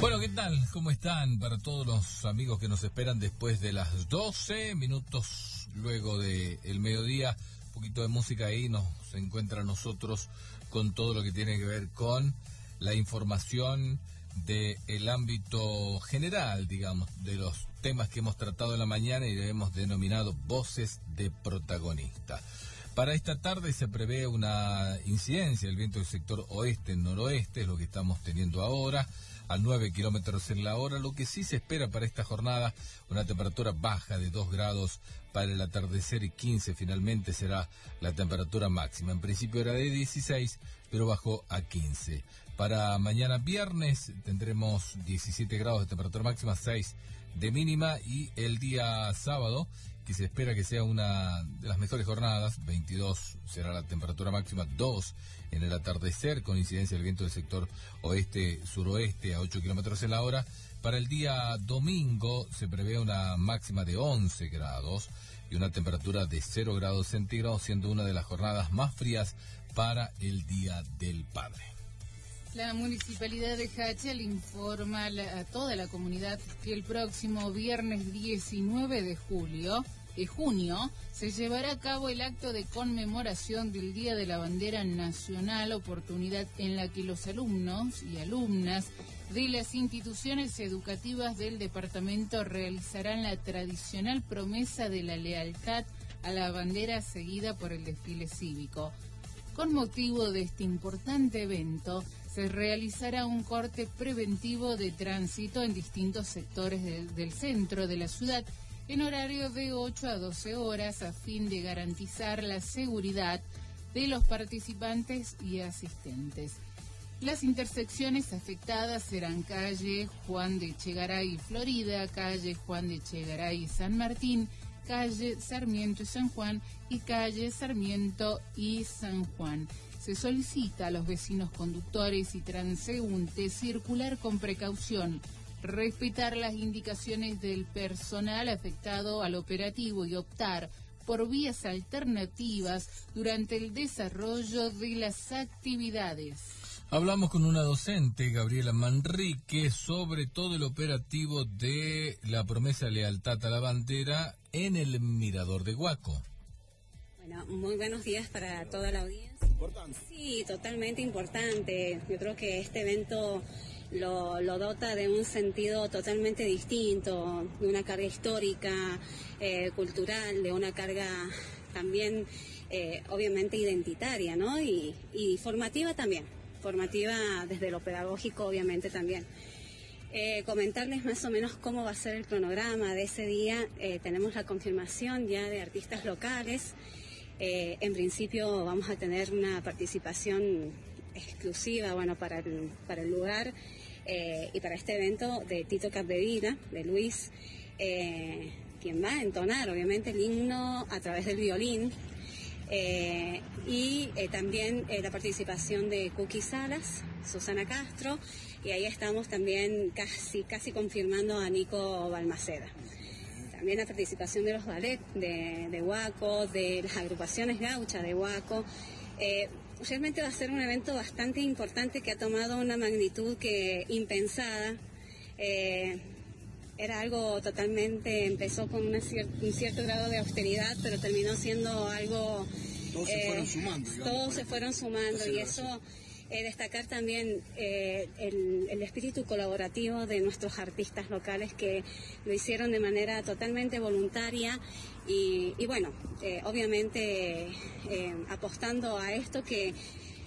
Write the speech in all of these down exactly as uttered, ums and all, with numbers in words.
Bueno, ¿qué tal? ¿Cómo están? Para todos los amigos que nos esperan después de las doce minutos, luego del mediodía, un poquito de música ahí, nos encuentra a nosotros con todo lo que tiene que ver con la información del ámbito general, digamos, de los temas que hemos tratado en la mañana y le hemos denominado voces de protagonista. Para esta tarde se prevé una incidencia del viento del sector oeste-noroeste, es lo que estamos teniendo ahora, a nueve kilómetros en la hora. Lo que sí se espera para esta jornada, una temperatura baja de dos grados para el atardecer y quince finalmente será la temperatura máxima. En principio era de dieciséis, pero bajó a quince. Para mañana viernes tendremos diecisiete grados de temperatura máxima, seis de mínima, y el día sábado, que se espera que sea una de las mejores jornadas, veintidós será la temperatura máxima, dos en el atardecer, con incidencia del viento del sector oeste-suroeste a ocho kilómetros en la hora. Para el día domingo se prevé una máxima de once grados y una temperatura de cero grados centígrados, siendo una de las jornadas más frías para el Día del Padre. La Municipalidad de Hachal informa a toda la comunidad que el próximo viernes diecinueve de julio, de junio, se llevará a cabo el acto de conmemoración del Día de la Bandera Nacional, oportunidad en la que los alumnos y alumnas de las instituciones educativas del departamento realizarán la tradicional promesa de la lealtad a la bandera seguida por el desfile cívico. Con motivo de este importante evento, se realizará un corte preventivo de tránsito en distintos sectores de, del centro de la ciudad en horario de ocho a doce horas a fin de garantizar la seguridad de los participantes y asistentes. Las intersecciones afectadas serán calle Juan de Echegaray y Florida, calle Juan de Echegaray y San Martín, calle Sarmiento y San Juan y calle Sarmiento y San Juan. Se solicita a los vecinos conductores y transeúntes circular con precaución, respetar las indicaciones del personal afectado al operativo y optar por vías alternativas durante el desarrollo de las actividades. Hablamos con una docente, Gabriela Manrique, sobre todo el operativo de la promesa de lealtad a la bandera en el Mirador de Huaco. Bueno, muy buenos días para toda la audiencia. ¿Importante? Sí, totalmente importante. Yo creo que este evento lo, lo dota de un sentido totalmente distinto, de una carga histórica, eh, cultural, de una carga también, eh, obviamente, identitaria, ¿no? Y, y formativa también, formativa desde lo pedagógico, obviamente, también. Eh, comentarles más o menos cómo va a ser el cronograma de ese día. Eh, tenemos la confirmación ya de artistas locales. Eh, en principio vamos a tener una participación exclusiva, bueno, para el, para el lugar eh, y para este evento de Tito Capdevila, de Luis, eh, quien va a entonar obviamente el himno a través del violín, eh, y eh, también eh, la participación de Cookie Salas, Susana Castro, y ahí estamos también casi, casi confirmando a Nico Balmaceda. También la participación de los ballet de, de Huaco, de las agrupaciones gauchas de Huaco. Eh, realmente va a ser un evento bastante importante que ha tomado una magnitud que impensada. Eh, era algo totalmente, empezó con una cier- un cierto grado de austeridad, pero terminó siendo algo... Todos eh, se fueron sumando. Digamos, todos se fueron sumando y eso... Eh, destacar también eh, el, el espíritu colaborativo de nuestros artistas locales que lo hicieron de manera totalmente voluntaria y, y bueno, eh, obviamente eh, apostando a esto que,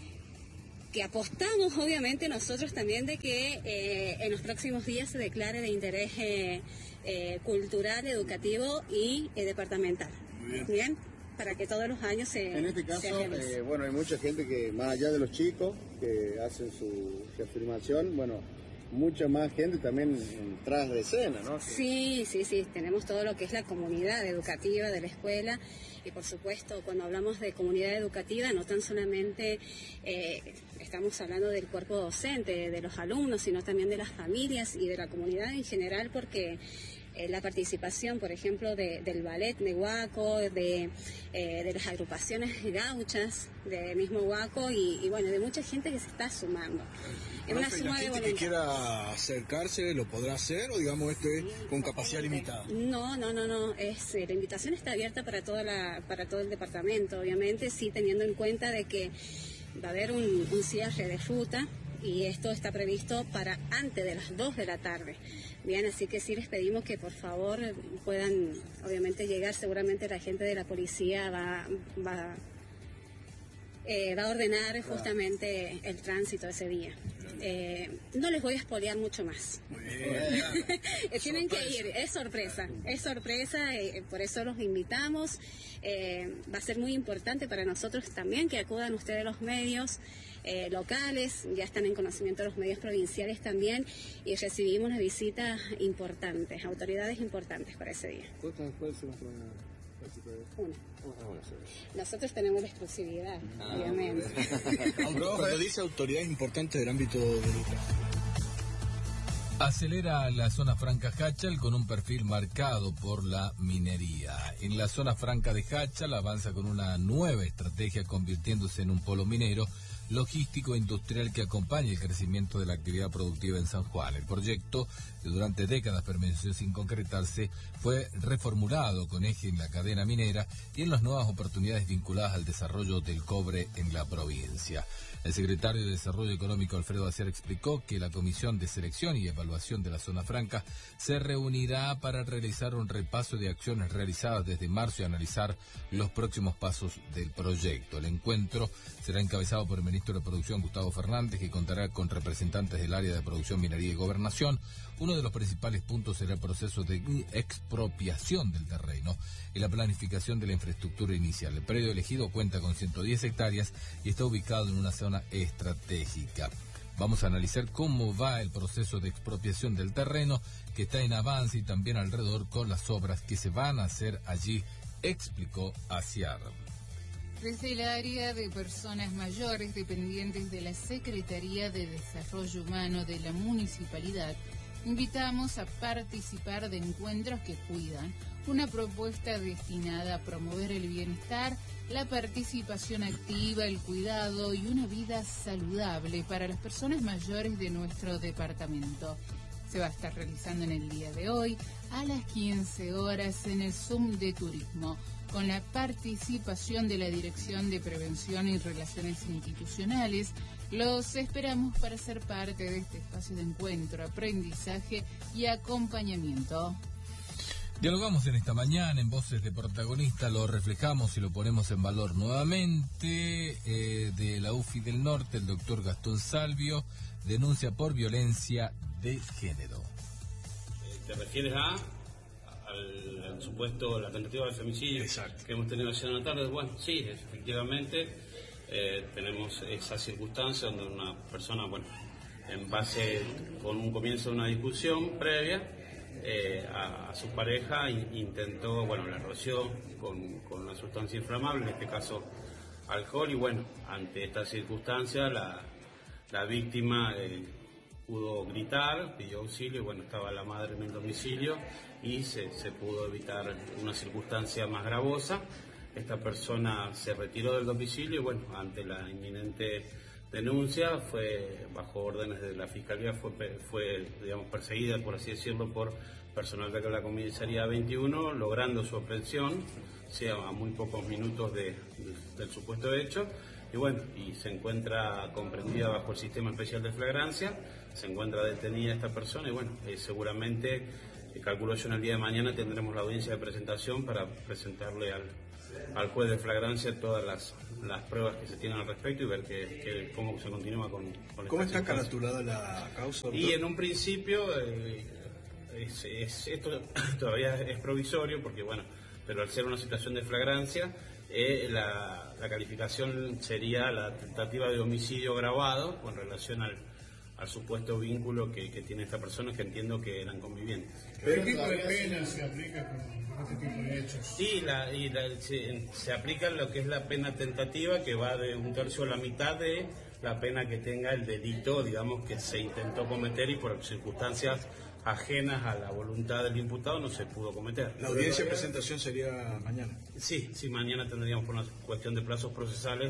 que apostamos obviamente nosotros también de que eh, en los próximos días se declare de interés eh, eh, cultural, educativo y eh, departamental. Muy bien. ¿Bien? Para que todos los años se... En este caso, eh, bueno, hay mucha gente que, más allá de los chicos, que hacen su, su afirmación, bueno, mucha más gente también tras de escena, ¿no? Sí, sí, sí, tenemos todo lo que es la comunidad educativa de la escuela y por supuesto cuando hablamos de comunidad educativa no tan solamente eh, estamos hablando del cuerpo docente, de los alumnos, sino también de las familias y de la comunidad en general porque... Eh, la participación, por ejemplo, de, del ballet de Huaco, de, eh, de las agrupaciones gauchas de mismo Huaco y, y bueno, de mucha gente que se está sumando. Es una suma ¿La de gente voluntad. que quiera acercarse lo podrá hacer o digamos esto es con capacidad limitada? No, no, no, no. Es, eh, la invitación está abierta para toda la, para todo el departamento, obviamente, sí teniendo en cuenta de que va a haber un, un cierre de ruta y esto está previsto para antes de las dos de la tarde. Bien, así que sí les pedimos que por favor puedan, obviamente, llegar. Seguramente la gente de la policía va, va, eh, va a ordenar justamente el tránsito ese día. Eh, no les voy a espolear mucho más. Tienen que ir, es sorpresa, es sorpresa, eh, por eso los invitamos. Eh, va a ser muy importante para nosotros también que acudan ustedes los medios eh, locales, ya están en conocimiento de los medios provinciales también, y recibimos una visita importantes, autoridades importantes para ese día. Una. Nosotros tenemos la exclusividad, ah, obviamente. Cuando dice autoridades importantes del ámbito de Acelera la zona franca Jáchal con un perfil marcado por la minería. En la zona franca de Jáchal avanza con una nueva estrategia convirtiéndose en un polo minero, logístico e industrial que acompaña el crecimiento de la actividad productiva en San Juan. El proyecto, que durante décadas permaneció sin concretarse, fue reformulado con eje en la cadena minera y en las nuevas oportunidades vinculadas al desarrollo del cobre en la provincia. El secretario de Desarrollo Económico, Alfredo Aciar, explicó que la Comisión de Selección y Evaluación de la Zona Franca se reunirá para realizar un repaso de acciones realizadas desde marzo y analizar los próximos pasos del proyecto. El encuentro será encabezado por el ministro de Producción, Gustavo Fernández, que contará con representantes del área de producción, minería y gobernación. Uno de los principales puntos será el proceso de expropiación del terreno y la planificación de la infraestructura inicial. El predio elegido cuenta con ciento diez hectáreas y está ubicado en una zona estratégica. Vamos a analizar cómo va el proceso de expropiación del terreno, que está en avance, y también alrededor con las obras que se van a hacer allí, explicó Aciar. Desde el área de personas mayores dependientes de la Secretaría de Desarrollo Humano de la Municipalidad, invitamos a participar de encuentros que cuidan, una propuesta destinada a promover el bienestar, la participación activa, el cuidado y una vida saludable para las personas mayores de nuestro departamento. Se va a estar realizando en el día de hoy a las quince horas en el Zoom de Turismo, con la participación de la Dirección de Prevención y Relaciones Institucionales. Los esperamos para ser parte de este espacio de encuentro, aprendizaje y acompañamiento. Dialogamos en esta mañana en Voces de Protagonista, lo reflejamos y lo ponemos en valor nuevamente. Eh, de la U F I del Norte, el doctor Gastón Salvio denuncia por violencia de género. ¿Te refieres a al, al supuesto, la tentativa de femicidio Exacto. que hemos tenido ayer en la tarde? Bueno, sí, efectivamente eh, tenemos esa circunstancia donde una persona, bueno, en base con un comienzo de una discusión previa, Eh, a, a su pareja intentó, bueno, la roció con, con una sustancia inflamable, en este caso alcohol, y bueno, ante esta circunstancia la, la víctima eh, pudo gritar, pidió auxilio, y bueno, estaba la madre en el domicilio y se, se pudo evitar una circunstancia más gravosa. Esta persona se retiró del domicilio y bueno, ante la inminente denuncia, fue bajo órdenes de la Fiscalía, fue, fue digamos, perseguida, por así decirlo, por personal de la comisaría veintiuno, logrando su aprehensión, sea a muy pocos minutos de, de, del supuesto hecho, y bueno, y se encuentra comprendida bajo el sistema especial de flagrancia, se encuentra detenida esta persona, y bueno, eh, seguramente, eh, calculo yo en el día de mañana tendremos la audiencia de presentación para presentarle al al juez de flagrancia todas las, las pruebas que se tienen al respecto y ver que, que, cómo se continúa con, con ¿Cómo está caraturada la causa, doctor? Y en un principio eh, es, es, esto todavía es provisorio porque bueno, pero al ser una situación de flagrancia eh, la, la calificación sería la tentativa de homicidio agravado con relación al, al supuesto vínculo que, que tiene esta persona, que entiendo que eran convivientes. ¿Pero qué tipo de pena se aplica con este tipo de hechos? Sí, la, y la, se, se aplica lo que es la pena tentativa, que va de un tercio a la mitad de la pena que tenga el delito, digamos, que se intentó cometer y por circunstancias ajenas a la voluntad del imputado no se pudo cometer. ¿La audiencia de presentación sería mañana? Sí, sí, mañana tendríamos por una cuestión de plazos procesales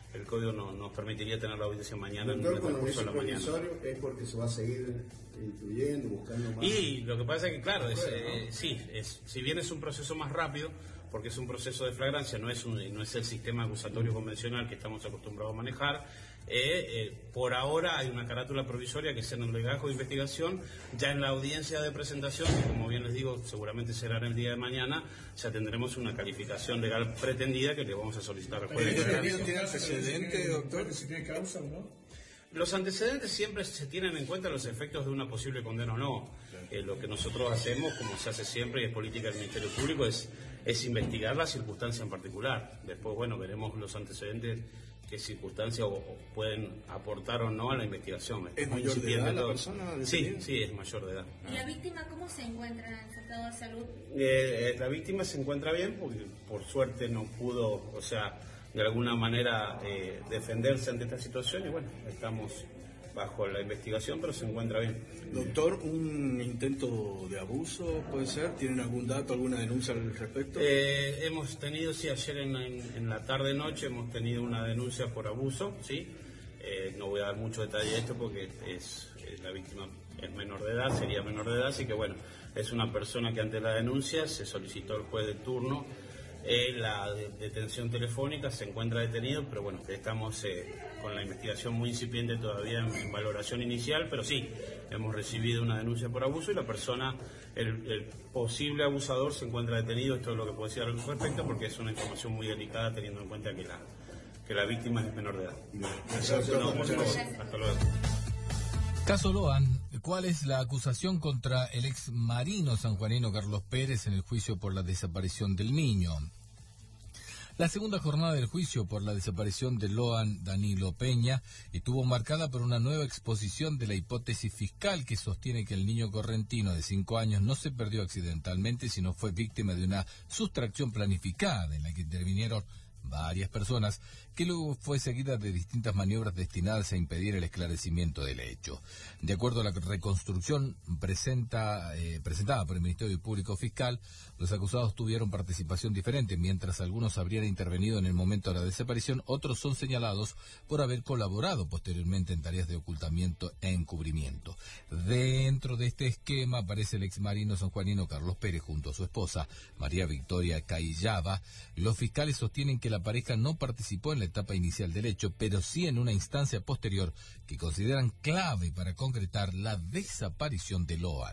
el código no, nos permitiría tener la audiencia mañana. Doctor, en el cuando curso de la mañana. es porque se va a seguir incluyendo, buscando más. Y lo que pasa es que, claro, es, eh, sí, es, si bien es un proceso más rápido, porque es un proceso de flagrancia, no es, un, no es el sistema acusatorio convencional que estamos acostumbrados a manejar, eh, eh, por ahora hay una carátula provisoria que es en el legajo de investigación, ya en la audiencia de presentación, que como bien les digo, seguramente será en el día de mañana, ya tendremos una calificación legal pretendida que le vamos a solicitar al juez. ¿Tiene antecedente, doctor? Si tiene causa o no. Los antecedentes siempre se tienen en cuenta los efectos de una posible condena o no. Eh, lo que nosotros hacemos, como se hace siempre y es política del Ministerio Público, es, es investigar la circunstancia en particular. Después, bueno, veremos los antecedentes, qué circunstancias o, o pueden aportar o no a la investigación. ¿Es mayor de edad la persona? Sí, sí, es mayor de edad. ¿Y la víctima cómo se encuentra en su estado de salud? Eh, eh, la víctima se encuentra bien porque por suerte no pudo, o sea, de alguna manera eh, defenderse ante esta situación y bueno, estamos bajo la investigación, pero se encuentra bien. Doctor, ¿un intento de abuso puede ser? ¿Tienen algún dato, alguna denuncia al respecto? Eh, hemos tenido, sí, ayer en, en, en la tarde-noche hemos tenido una denuncia por abuso, ¿sí? Eh, no voy a dar mucho detalle de esto porque es, es la víctima es menor de edad, sería menor de edad, así que bueno, es una persona que ante la denuncia se solicitó al juez de turno eh, la de, detención telefónica, se encuentra detenido, pero bueno, estamos eh, con la investigación muy incipiente todavía en, en valoración inicial, pero sí, hemos recibido una denuncia por abuso y la persona, el, el posible abusador se encuentra detenido. Esto es lo que puedo decir al respecto porque es una información muy delicada teniendo en cuenta que la, que la víctima es menor de edad. Gracias, no, por favor, hasta luego. Caso Loan, ¿cuál es la acusación contra el ex marino sanjuanino Carlos Pérez en el juicio por la desaparición del niño? La segunda jornada del juicio por la desaparición de Loan Danilo Peña estuvo marcada por una nueva exposición de la hipótesis fiscal que sostiene que el niño correntino de cinco años no se perdió accidentalmente, sino fue víctima de una sustracción planificada en la que intervinieron varias personas, que luego fue seguida de distintas maniobras destinadas a impedir el esclarecimiento del hecho. De acuerdo a la reconstrucción presenta, eh, presentada por el Ministerio Público Fiscal, los acusados tuvieron participación diferente, mientras algunos habrían intervenido en el momento de la desaparición, otros son señalados por haber colaborado posteriormente en tareas de ocultamiento e encubrimiento. Dentro de este esquema aparece el exmarino sanjuanino Carlos Pérez junto a su esposa, María Victoria Caillaba. Los fiscales sostienen que la pareja no participó en la etapa inicial del hecho, pero sí en una instancia posterior que consideran clave para concretar la desaparición de Loan.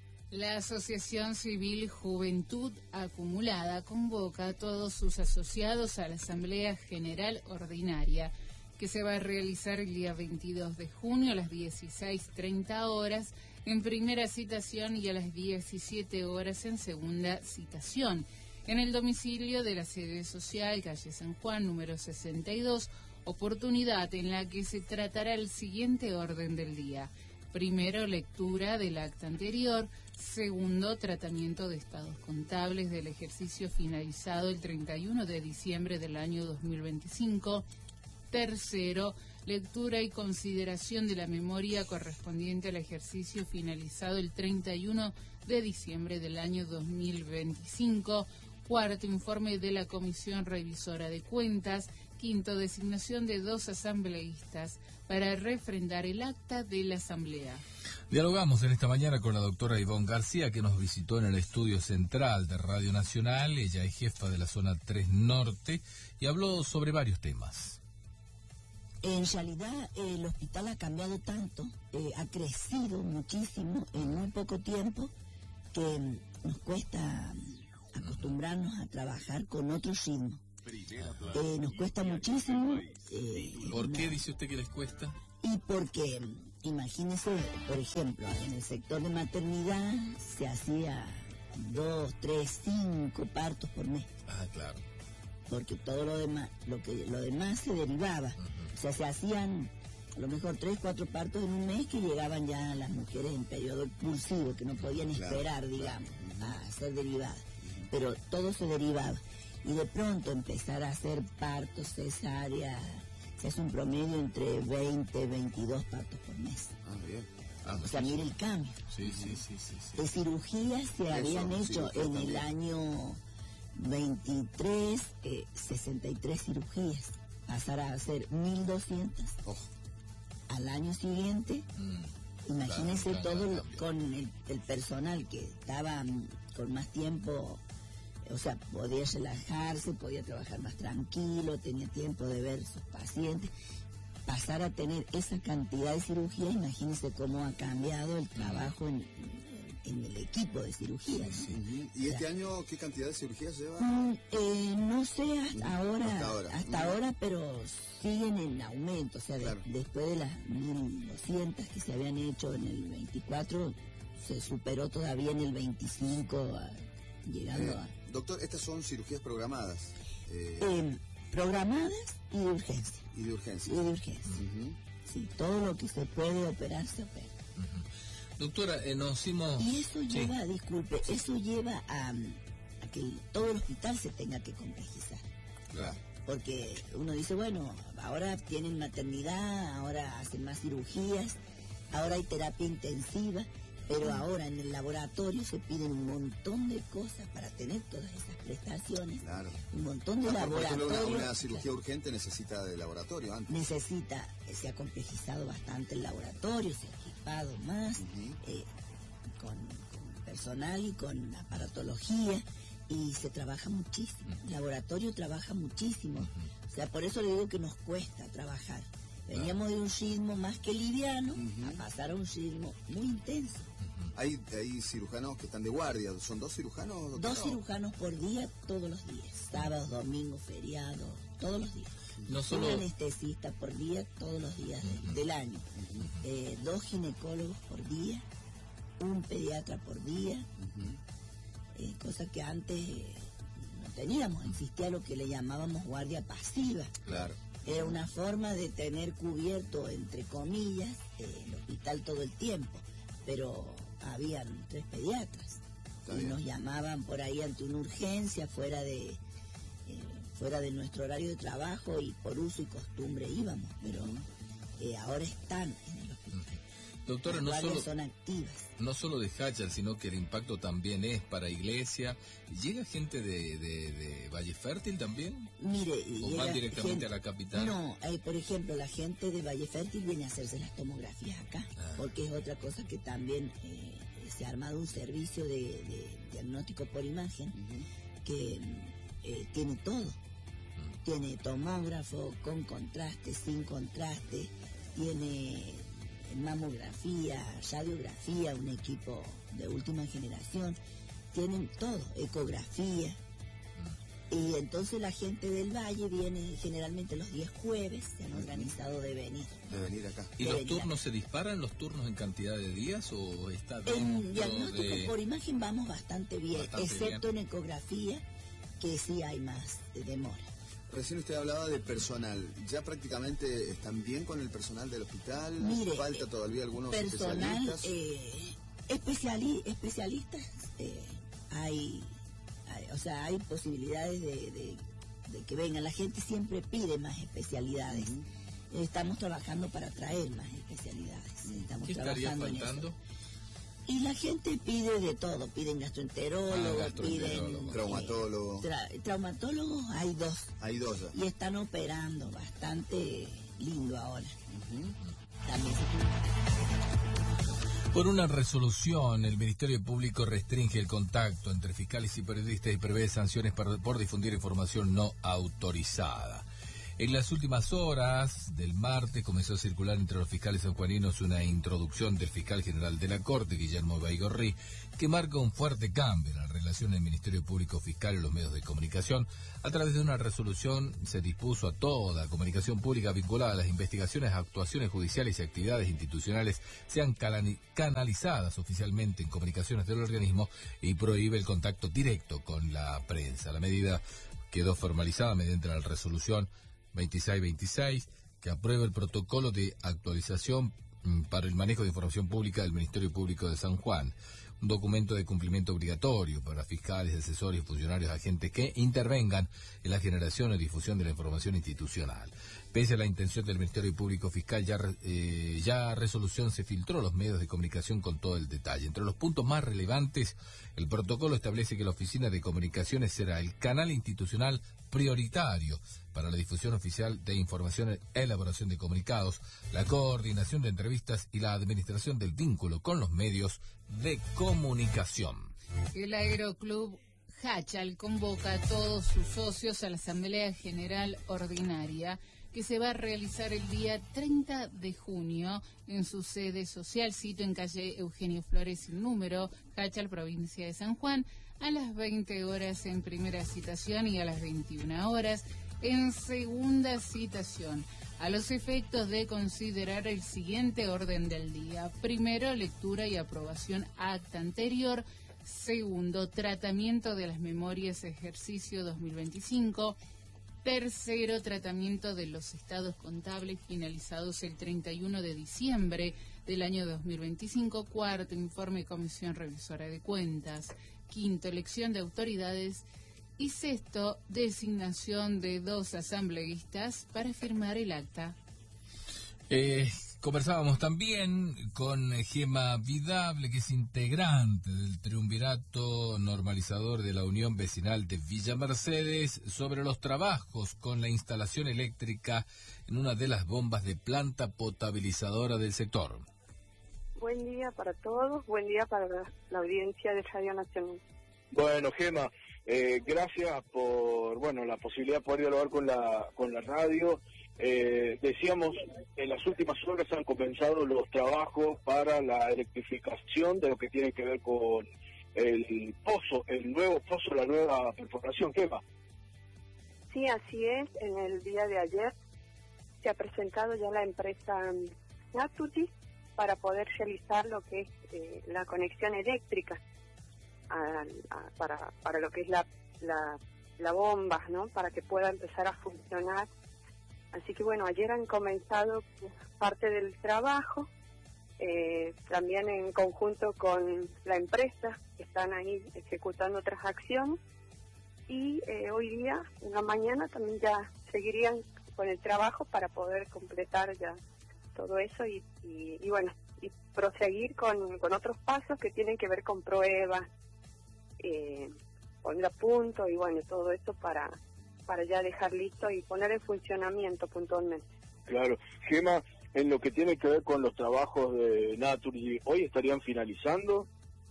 La Asociación Civil Juventud Acumulada convoca a todos sus asociados a la Asamblea General Ordinaria, que se va a realizar el día veintidós de junio a las dieciséis treinta horas en primera citación y a las diecisiete horas en segunda citación, en el domicilio de la sede social, calle San Juan, número sesenta y dos, oportunidad en la que se tratará el siguiente orden del día. Primero, lectura del acta anterior. Segundo, tratamiento de estados contables del ejercicio finalizado el treinta y uno de diciembre del año dos mil veinticinco. Tercero, lectura y consideración de la memoria correspondiente al ejercicio finalizado el treinta y uno de diciembre del año dos mil veinticinco. Cuarto, informe de la Comisión Revisora de Cuentas. Quinto, designación de dos asambleístas para refrendar el acta de la Asamblea. Dialogamos en esta mañana con la doctora Ivonne García, que nos visitó en el estudio central de Radio Nacional. Ella es jefa de la zona tres Norte y habló sobre varios temas. En realidad el hospital ha cambiado tanto, eh, ha crecido muchísimo en muy poco tiempo, que nos cuesta acostumbrarnos a trabajar con otro ritmo. Eh, nos cuesta muchísimo. Eh, ¿Por qué dice usted que les cuesta? Y porque, imagínese, por ejemplo, en el sector de maternidad se hacía dos, tres, cinco partos por mes. Ah, claro. Porque todo lo demás, lo que lo demás se derivaba. Uh-huh. O sea, se hacían a lo mejor tres, cuatro partos en un mes que llegaban ya las mujeres en periodo expulsivo, que no podían claro, esperar, digamos, claro. a ser derivadas. Pero todo se derivaba. Y de pronto empezar a hacer partos, cesárea, se hace un promedio entre veinte, veintidós partos por mes. Ah, bien. Ah, o sea, mire el cambio. Sí, sí, sí, sí, sí. De cirugías se Eso, habían hecho en el año veintitrés, eh, sesenta y tres cirugías pasar a hacer mil doscientas oh. al año siguiente. Mm. Imagínense claro, todo lo, con el, el personal que estaba con más tiempo, o sea, podía relajarse, podía trabajar más tranquilo, tenía tiempo de ver sus pacientes. Pasar a tener esa cantidad de cirugía, imagínense cómo ha cambiado el trabajo en, en el equipo de cirugía. Sí. ¿Y este o sea, año qué cantidad de cirugías lleva? Mm, eh, no sé hasta ahora, hasta ahora, hasta mm. ahora pero siguen en aumento, o sea, de, claro. después de las mil doscientas que se habían hecho en el veinticuatro, se superó todavía en el veinticinco, a, llegando eh, a... Doctor, estas son cirugías programadas. Eh... Eh, programadas y de urgencia. Y de urgencia. Y de urgencia. Uh-huh. Sí, todo lo que se puede operar, se opera. Uh-huh. Doctora, eh, nos hicimos... Y eso lleva, sí. disculpe, eso lleva a, a que el, todo el hospital se tenga que complejizar. Claro. Porque uno dice, bueno, ahora tienen maternidad, ahora hacen más cirugías, ahora hay terapia intensiva, pero ahora en el laboratorio se piden un montón de cosas para tener todas esas prestaciones. Claro. Un montón de ah, laboratorios. Una, una cirugía claro. urgente necesita de laboratorio antes. Necesita, se ha complejizado bastante el laboratorio, se ha equipado más, uh-huh. eh, con, con personal y con aparatología, y se trabaja muchísimo. Uh-huh. El laboratorio trabaja muchísimo. Uh-huh. O sea, por eso le digo que nos cuesta trabajar. Veníamos de un ritmo más que liviano uh-huh. a pasar a un ritmo muy intenso. Hay, hay cirujanos que están de guardia, ¿son dos cirujanos? Doctor? Dos cirujanos por día, todos los días, sábados, domingos, feriados, todos los días. No solo... Un anestesista por día, todos los días uh-huh. del año. Uh-huh. Eh, dos ginecólogos por día, un pediatra por día, uh-huh. eh, cosa que antes eh, no teníamos, existía lo que le llamábamos guardia pasiva. Claro. Era una forma de tener cubierto, entre comillas, eh, el hospital todo el tiempo, pero habían tres pediatras y nos llamaban por ahí ante una urgencia fuera de eh, fuera de nuestro horario de trabajo y por uso y costumbre íbamos, pero eh, ahora están en el hospital. Doctora, no solo, son activas. No solo de Hachal, sino que el impacto también es para Iglesia. ¿Llega gente de, de, de Valle Fértil también? Mire, ¿O van directamente gente, a la capital? No, eh, por ejemplo, la gente de Valle Fértil viene a hacerse las tomografías acá, ah. porque es otra cosa que también eh, se ha armado un servicio de, de diagnóstico por imagen uh-huh. que eh, tiene todo. Uh-huh. Tiene tomógrafo con contraste, sin contraste, tiene mamografía, radiografía, un equipo de última generación, tienen todo, ecografía. Y entonces la gente del Valle viene generalmente los días jueves, se han organizado de venir. De venir acá. ¿Y los turnos acá. se disparan, los turnos en cantidad de días o está dentro En diagnóstico de... por imagen vamos bastante bien, bastante excepto bien. En ecografía, que sí hay más de demora. Recién usted hablaba de personal. ¿Ya prácticamente están bien con el personal del hospital? Mire, ¿Falta todavía algunos personal, especialistas? Eh, especiali especialistas eh, hay, hay, o sea, hay posibilidades de, de, de que vengan. La gente siempre pide más especialidades. Uh-huh. Estamos trabajando para traer más especialidades. Estamos ¿Qué estaría faltando? Y la gente pide de todo, piden gastroenterólogos, ah, piden... Traumatólogos. Eh, tra traumatólogos hay dos. Hay dos. Y están operando bastante lindo ahora. Uh-huh. También se... Por una resolución, el Ministerio Público restringe el contacto entre fiscales y periodistas y prevé sanciones por, por difundir información no autorizada. En las últimas horas del martes comenzó a circular entre los fiscales sanjuaninos una introducción del fiscal general de la Corte, Guillermo Baigorri, que marca un fuerte cambio en la relación del Ministerio Público Fiscal y los medios de comunicación. A través de una resolución se dispuso a toda comunicación pública vinculada a las investigaciones, actuaciones judiciales y actividades institucionales sean canalizadas oficialmente en comunicaciones del organismo y prohíbe el contacto directo con la prensa. La medida quedó formalizada mediante la resolución veintiséis veintiséis, que aprueba el protocolo de actualización para el manejo de información pública del Ministerio Público de San Juan, un documento de cumplimiento obligatorio para fiscales, asesores y funcionarios agentes que intervengan en la generación y difusión de la información institucional. Pese a la intención del Ministerio Público Fiscal, ya, eh, ya resolución se filtró a los medios de comunicación con todo el detalle. Entre los puntos más relevantes, el protocolo establece que la Oficina de Comunicaciones será el canal institucional prioritario para la difusión oficial de información, elaboración de comunicados, la coordinación de entrevistas y la administración del vínculo con los medios de comunicación. El Aeroclub Hachal convoca a todos sus socios a la Asamblea General Ordinaria, que se va a realizar el día treinta de junio en su sede social, sito en calle Eugenio Flores sin número, Hachal, provincia de San Juan, a las veinte horas en primera citación y a las veintiuna horas en segunda citación, a los efectos de considerar el siguiente orden del día. Primero, lectura y aprobación acta anterior. Segundo, tratamiento de las memorias ejercicio dos mil veinticinco. Tercero, tratamiento de los estados contables finalizados el treinta y uno de diciembre del año dos mil veinticinco. Cuarto, informe Comisión Revisora de Cuentas. Quinto, elección de autoridades. Y sexto, designación de dos asambleístas para firmar el acta. Eh, conversábamos también con Gema Vidable, que es integrante del triunvirato normalizador de la Unión Vecinal de Villa Mercedes, sobre los trabajos con la instalación eléctrica en una de las bombas de planta potabilizadora del sector. Buen día para todos, buen día para la, la audiencia de Radio Nacional. Bueno, Gema, eh, gracias por bueno la posibilidad de poder dialogar con la con la radio. Eh, decíamos, en las últimas horas han comenzado los trabajos para la electrificación de lo que tiene que ver con el pozo, el nuevo pozo, la nueva perforación. Gema. Sí, así es. En el día de ayer se ha presentado ya la empresa Naturgy para poder realizar lo que es eh, la conexión eléctrica a, a, para, para lo que es la, la, la bomba, ¿no? Para que pueda empezar a funcionar. Así que bueno, ayer han comenzado parte del trabajo, eh, también en conjunto con la empresa, que están ahí ejecutando otras acciones, y eh, hoy día, en la mañana, también ya seguirían con el trabajo para poder completar ya todo eso y, y, y bueno, y proseguir con, con otros pasos que tienen que ver con pruebas, eh, poner a punto y bueno, todo eso para... para ya dejar listo y poner en funcionamiento puntualmente. Claro. Gema, en lo que tiene que ver con los trabajos de Naturgy, ¿hoy estarían finalizando?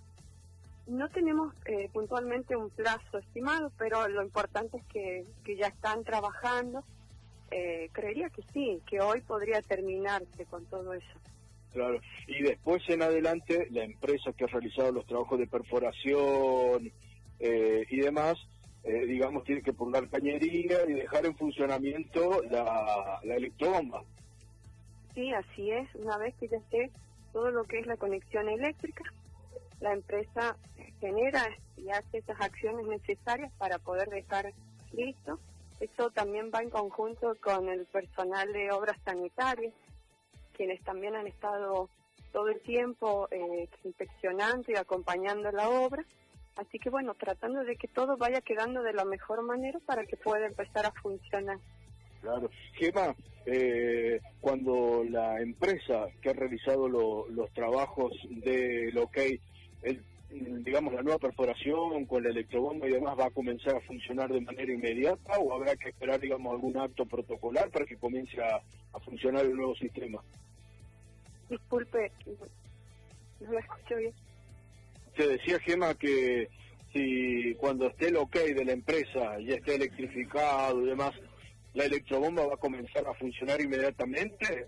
No tenemos eh, puntualmente un plazo estimado, pero lo importante es que, que ya están trabajando. Eh, creería que sí, que hoy podría terminarse con todo eso. Claro. Y después en adelante, la empresa que ha realizado los trabajos de perforación eh, y demás, Eh, digamos, tiene que poner cañería y dejar en funcionamiento la, la electrobomba. Sí, así es. Una vez que ya esté todo lo que es la conexión eléctrica, la empresa genera y hace esas acciones necesarias para poder dejar listo. Eso también va en conjunto con el personal de obras sanitarias, quienes también han estado todo el tiempo eh, inspeccionando y acompañando la obra. Así que bueno, tratando de que todo vaya quedando de la mejor manera para que pueda empezar a funcionar. Claro. Gema, eh, cuando la empresa que ha realizado lo, los trabajos de lo que el, digamos, la nueva perforación con la electrobomba y demás, ¿va a comenzar a funcionar de manera inmediata o habrá que esperar, digamos, algún acto protocolar para que comience a, a funcionar el nuevo sistema? Disculpe, no lo escucho bien. Te decía, Gema, que si cuando esté el ok de la empresa ya esté electrificado y demás, ¿la electrobomba va a comenzar a funcionar inmediatamente?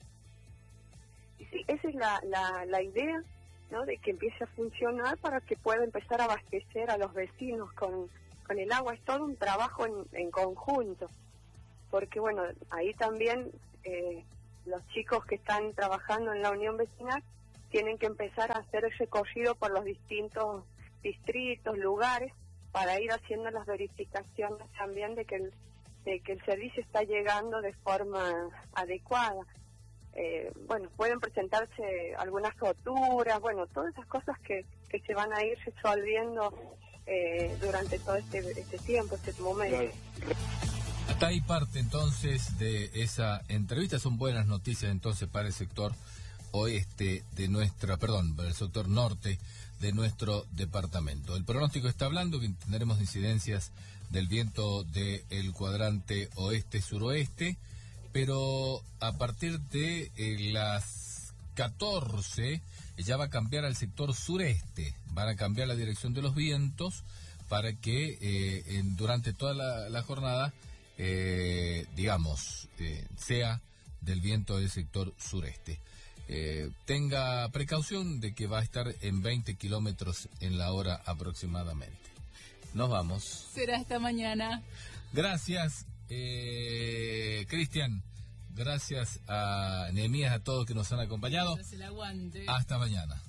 Sí, esa es la, la, la idea, ¿no? De que empiece a funcionar para que pueda empezar a abastecer a los vecinos con, con el agua. Es todo un trabajo en, en conjunto, porque bueno, ahí también eh, los chicos que están trabajando en la Unión Vecinal tienen que empezar a hacer el recorrido por los distintos distritos, lugares, para ir haciendo las verificaciones también de que el, de que el servicio está llegando de forma adecuada. Eh, bueno, pueden presentarse algunas roturas, bueno, todas esas cosas que, que se van a ir resolviendo eh, durante todo este, este tiempo, este momento. Claro. Hasta ahí parte entonces de esa entrevista. Son buenas noticias entonces para el sector oeste de nuestra, perdón, para el sector norte de nuestro departamento. El pronóstico está hablando que tendremos incidencias del viento del cuadrante oeste-suroeste, pero a partir de eh, las catorce ya va a cambiar al sector sureste, van a cambiar la dirección de los vientos para que eh, en, durante toda la, la jornada, eh, digamos, eh, sea del viento del sector sureste. Eh, tenga precaución de que va a estar en veinte kilómetros en la hora aproximadamente. Nos vamos. Será hasta mañana. Gracias, eh, Cristian. Gracias a Nehemías, a todos que nos han acompañado. El aguante. Hasta mañana.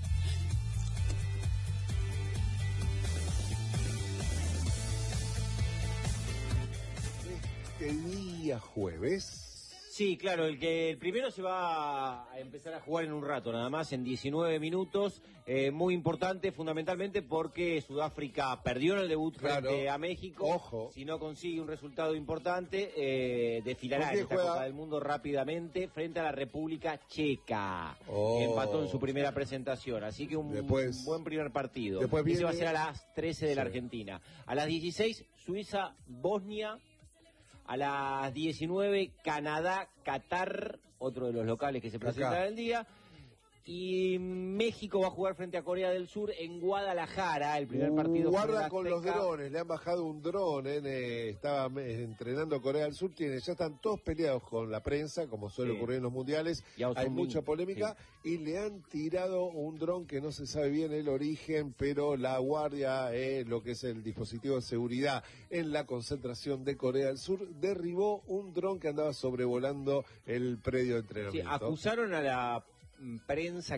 Este día jueves. Sí, claro, el que el primero se va a empezar a jugar en un rato, nada más, en diecinueve minutos, eh, muy importante, fundamentalmente porque Sudáfrica perdió en el debut claro. frente a México. Ojo. Si no consigue un resultado importante, eh, desfilará en esta juega? Copa del Mundo rápidamente frente a la República Checa. Oh. Empató en su primera presentación, así que un, Después, un buen primer partido. Después viene... Ese va a ser a las trece de sí. la Argentina. A las dieciséis, Suiza, Bosnia. A las diecinueve, Canadá, Qatar, otro de los locales que se presenta el día. Y México va a jugar frente a Corea del Sur en Guadalajara, el primer partido. Guarda con los drones, le han bajado un dron, eh, estaba eh, entrenando Corea del Sur, tiene, ya están todos peleados con la prensa, como suele sí. ocurrir en los mundiales, hay mucha polémica, sí. y le han tirado un dron que no se sabe bien el origen, pero la guardia, eh, lo que es el dispositivo de seguridad en la concentración de Corea del Sur, derribó un dron que andaba sobrevolando el predio de entrenamiento. Sí, acusaron a la prensa